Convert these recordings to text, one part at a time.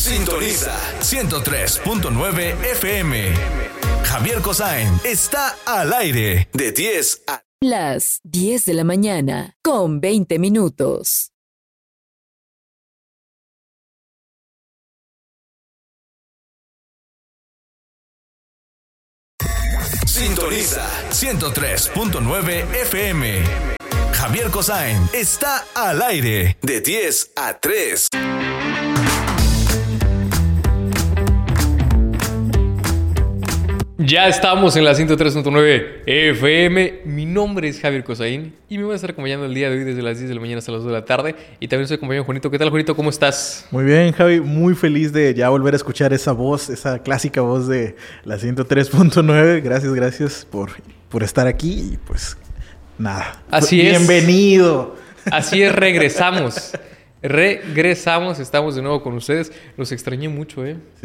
Sintoniza 103.9 FM. Javier Cossain está al aire de 10 a... Las 10 de la mañana con 20 minutos. Sintoniza 103.9 FM. Javier Cossain está al aire de 10 a 3. Ya estamos en la 103.9 FM. Mi nombre es Javier Cossain y me voy a estar acompañando el día de hoy desde las 10 de la mañana hasta las 2 de la tarde. Y también estoy acompañando a Juanito. ¿Qué tal, Juanito? ¿Cómo estás? Muy bien, Javi. Muy feliz de ya volver a escuchar esa voz, esa clásica voz de la 103.9. Gracias por estar aquí y pues nada. Así es. Bienvenido. Así es, regresamos. Estamos de nuevo con ustedes. Los extrañé mucho, ¿eh? Sí.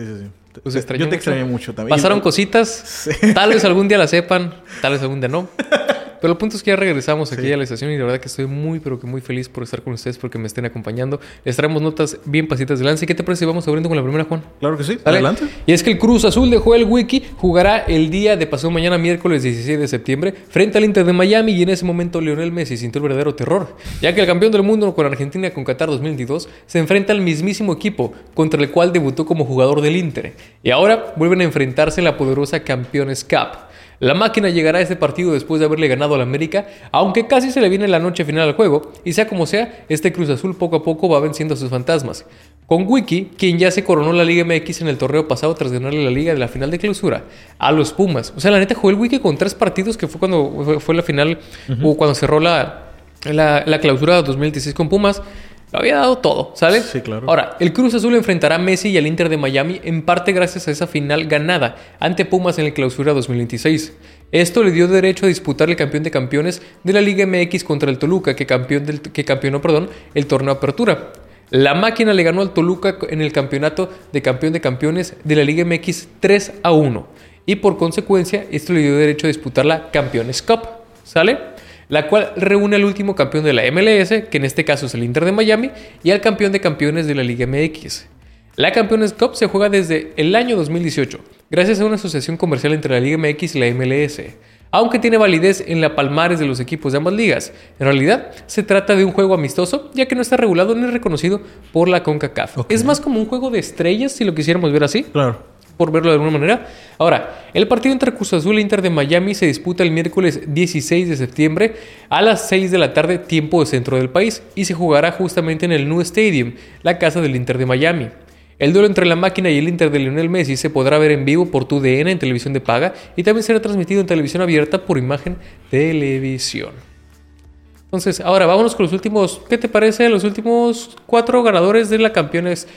Yo te extrañé mucho también. Pasaron cositas. Sí. Tal vez algún día las sepan, tal vez algún día no. Pero el punto es que ya regresamos aquí a la estación y la verdad que estoy muy, pero que muy feliz por estar con ustedes, porque me estén acompañando. Les traemos notas bien pasitas de lance. ¿Qué te parece si vamos abriendo con la primera, Juan? Claro que sí, ¿Vale? adelante. Y es que el Cruz Azul de Joel Wiki jugará el día de pasado mañana, miércoles 16 de septiembre, frente al Inter de Miami, y en ese momento Lionel Messi sintió el verdadero terror, ya que el campeón del mundo con Argentina con Qatar 2022 se enfrenta al mismísimo equipo contra el cual debutó como jugador del Inter. Y ahora vuelven a enfrentarse en la poderosa Campeones Cup. La máquina llegará a este partido después de haberle ganado al América, aunque casi se le viene la noche final al juego, y sea como sea, este Cruz Azul poco a poco va venciendo a sus fantasmas. Con Wiki, quien ya se coronó la Liga MX en el torneo pasado tras ganarle la Liga de la final de clausura a los Pumas. O sea, la neta, jugó el Wiki con 3 partidos, que fue cuando fue la final, o cuando cerró la clausura de 2016 con Pumas. Lo había dado todo, ¿sale? Sí, claro. Ahora, el Cruz Azul enfrentará a Messi y al Inter de Miami en parte gracias a esa final ganada ante Pumas en el Clausura 2026. Esto le dio derecho a disputar el campeón de campeones de la Liga MX contra el Toluca, que campeonó el torneo Apertura. La máquina le ganó al Toluca en el campeonato de campeón de campeones de la Liga MX 3-1. Y por consecuencia, esto le dio derecho a disputar la Campeones Cup, ¿sale? La cual reúne al último campeón de la MLS, que en este caso es el Inter de Miami, y al campeón de campeones de la Liga MX. La Campeones Cup se juega desde el año 2018, gracias a una asociación comercial entre la Liga MX y la MLS, aunque tiene validez en la palmares de los equipos de ambas ligas. En realidad, se trata de un juego amistoso, ya que no está regulado ni reconocido por la CONCACAF. Okay. Es más como un juego de estrellas, si lo quisiéramos ver así. Claro. Por verlo de alguna manera. Ahora, el partido entre Cruz Azul e Inter de Miami se disputa el miércoles 16 de septiembre a las 6 de la tarde, tiempo de centro del país, y se jugará justamente en el Nou Stadium, la casa del Inter de Miami. El duelo entre la máquina y el Inter de Lionel Messi se podrá ver en vivo por TUDN en televisión de paga y también será transmitido en televisión abierta por Imagen Televisión. Entonces, ahora vámonos con los últimos, ¿qué te parece? Los últimos 4 ganadores de la Campeones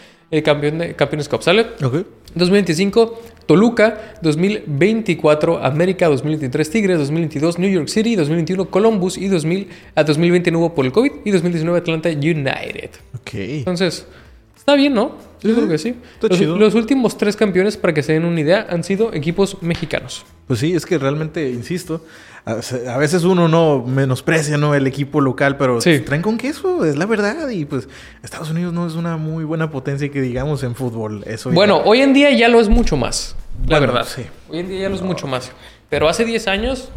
Cup, ¿sale? Ok. 2025, Toluca. 2024, América. 2023, Tigres. 2022, New York City. 2021, Columbus. Y 2020 no hubo por el COVID. Y 2019, Atlanta United. Ok. Entonces, está bien, ¿no? Yo creo que sí. Los últimos 3 campeones, para que se den una idea, han sido equipos mexicanos. Pues sí, es que realmente, insisto, a veces uno no menosprecia, ¿no?, el equipo local, pero sí, traen con queso, es la verdad. Y pues Estados Unidos no es una muy buena potencia que digamos en fútbol. Eso bueno, hoy en día ya lo es mucho más, la verdad. Sí. Hoy en día ya lo es mucho más. Pero hace 10 años,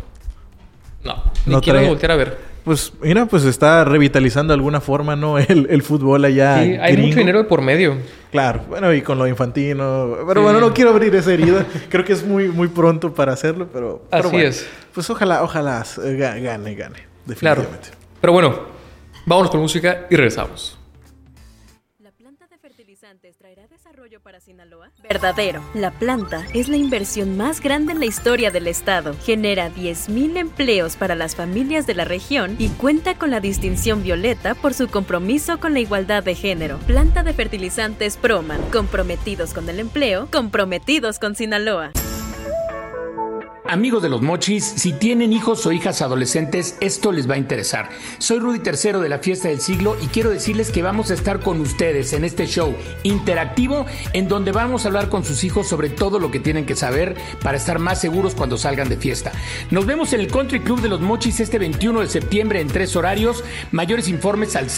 ni quiero voltear a ver. Pues mira, pues está revitalizando de alguna forma, ¿no?, el fútbol allá. Sí, hay mucho dinero de por medio. Claro, bueno, y con lo infantino. Pero bueno, no quiero abrir esa herida. Creo que es muy pronto para hacerlo, pero así bueno, es. Pues ojalá gane, definitivamente. Claro. Pero bueno, vámonos con música y regresamos. ¿La planta de fertilizantes traerá desarrollo para Sinaloa? Verdadero. La planta es la inversión más grande en la historia del estado. Genera 10,000 empleos para las familias de la región y cuenta con la distinción violeta por su compromiso con la igualdad de género. Planta de fertilizantes Proman. Comprometidos con el empleo, comprometidos con Sinaloa. Amigos de los Mochis, si tienen hijos o hijas adolescentes, esto les va a interesar. Soy Rudy III de la Fiesta del Siglo y quiero decirles que vamos a estar con ustedes en este show interactivo en donde vamos a hablar con sus hijos sobre todo lo que tienen que saber para estar más seguros cuando salgan de fiesta. Nos vemos en el Country Club de los Mochis este 21 de septiembre en 3 horarios. Mayores informes al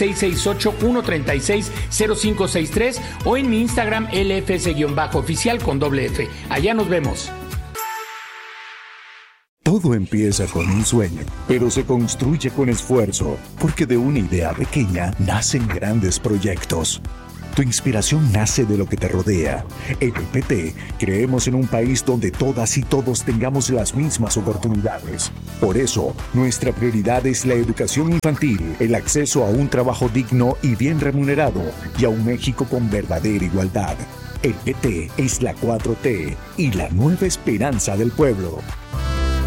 668-136-0563 o en mi Instagram LFS-oficial con doble F. Allá nos vemos. Todo empieza con un sueño, pero se construye con esfuerzo, porque de una idea pequeña nacen grandes proyectos. Tu inspiración nace de lo que te rodea. En el PT creemos en un país donde todas y todos tengamos las mismas oportunidades. Por eso, nuestra prioridad es la educación infantil, el acceso a un trabajo digno y bien remunerado, y a un México con verdadera igualdad. El PT es la 4T y la nueva esperanza del pueblo.